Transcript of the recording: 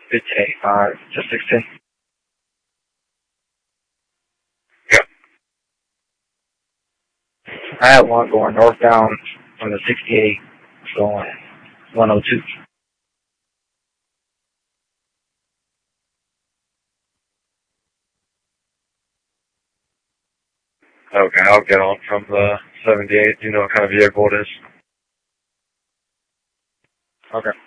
58, just 16. Yeah. I had one going northbound from the 68 going 102. Okay, I'll get on from the 78. Do you know what kind of vehicle it is? Okay.